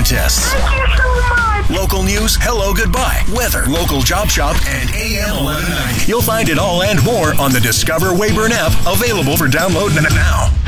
contests. Thank you so much. Local news, hello, goodbye, weather, local job shop, and AM 1190. You'll find it all and more on the Discover Wayburn app, available for download now.